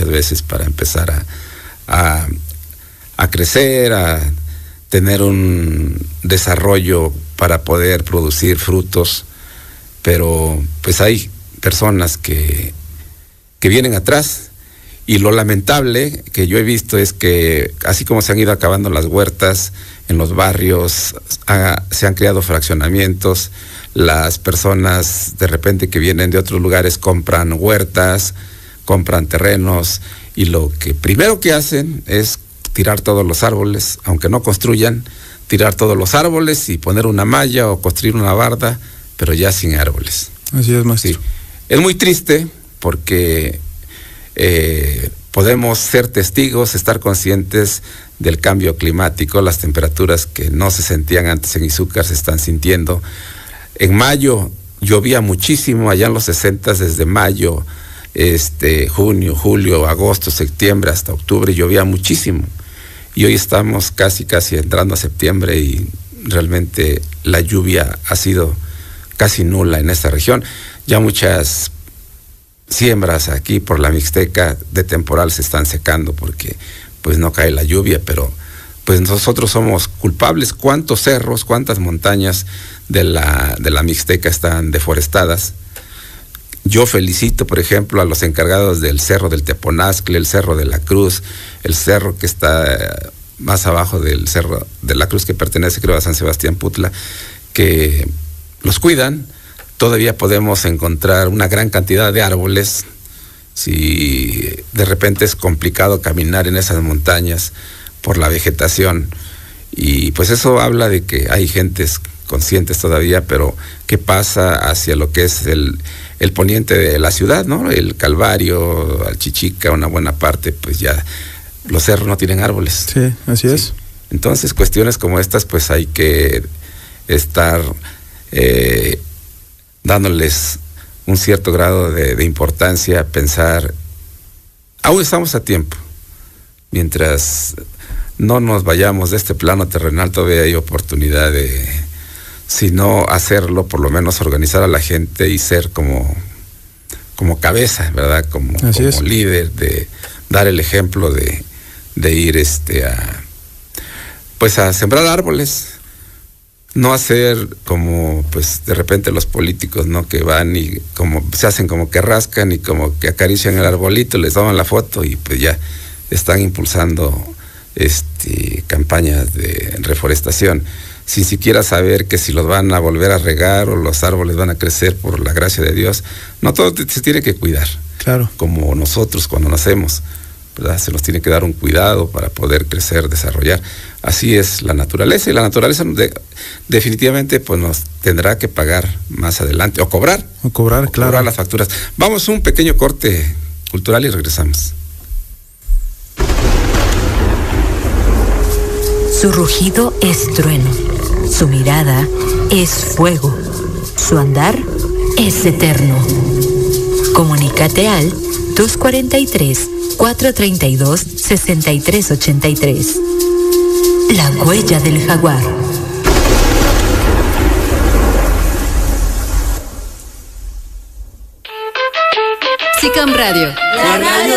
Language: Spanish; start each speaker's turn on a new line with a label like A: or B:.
A: muchas veces para empezar a crecer, a tener un desarrollo para poder producir frutos, pero pues hay personas que vienen atrás, y lo lamentable que yo he visto es que así como se han ido acabando las huertas en los barrios, se han creado fraccionamientos, las personas de repente que vienen de otros lugares compran huertas, compran terrenos, y lo que primero que hacen es tirar todos los árboles, aunque no construyan, tirar todos los árboles y poner una malla o construir una barda, pero ya sin árboles.
B: Así es, maestro.
A: Sí. Es muy triste porque podemos ser testigos, estar conscientes del cambio climático, las temperaturas que no se sentían antes en Izúcar se están sintiendo. En mayo llovía muchísimo, allá en los 60, desde mayo, junio, julio, agosto, septiembre hasta octubre llovía muchísimo. Y hoy estamos casi entrando a septiembre y realmente la lluvia ha sido casi nula en esta región. Ya muchas siembras aquí por la Mixteca de temporal se están secando porque pues no cae la lluvia, pero pues nosotros somos culpables. ¿Cuántos cerros, cuántas montañas de la Mixteca están deforestadas? Yo felicito, por ejemplo, a los encargados del Cerro del Teponazcle, el Cerro de la Cruz, el cerro que está más abajo del Cerro de la Cruz, que pertenece, creo, a San Sebastián Putla, que los cuidan. Todavía podemos encontrar una gran cantidad de árboles. Si de repente es complicado caminar en esas montañas por la vegetación, y pues eso habla de que hay gentes conscientes todavía, pero ¿qué pasa hacia lo que es el poniente de la ciudad, ¿no? El Calvario, Alchichica, una buena parte, pues ya los cerros no tienen árboles.
B: Sí, así es.
A: Entonces, cuestiones como estas, pues hay que estar dándoles un cierto grado de importancia, pensar, aún estamos a tiempo. Mientras no nos vayamos de este plano terrenal, todavía hay oportunidad de, si no hacerlo, por lo menos organizar a la gente y ser como cabeza, ¿verdad? Como líder, de dar el ejemplo de ir a sembrar árboles. No hacer como pues de repente los políticos, ¿no? Que van y como se hacen como que rascan y como que acarician el arbolito, les toman la foto y pues ya están impulsando campañas de reforestación, sin siquiera saber que si los van a volver a regar o los árboles van a crecer por la gracia de Dios. No, todo se tiene que cuidar. Claro. Como nosotros cuando nacemos, ¿verdad? Se nos tiene que dar un cuidado para poder crecer, desarrollar. Así es la naturaleza, y la naturaleza definitivamente pues nos tendrá que pagar más adelante, o cobrar, claro. Cobrar las facturas. Vamos a un pequeño corte cultural y regresamos.
C: Su rugido es trueno, su mirada es fuego, su andar es eterno. Comunícate al 243-432-6383. La huella del jaguar.
D: SICAM Radio. La radio